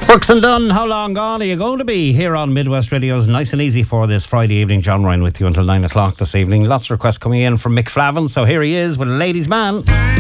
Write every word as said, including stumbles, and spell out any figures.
Works and done. How long gone are you going to be here on Midwest Radio's Nice and Easy for this Friday evening? John Ryan with you until nine o'clock this evening. Lots of requests coming in from Mick Flavin, so here he is with a ladies' man.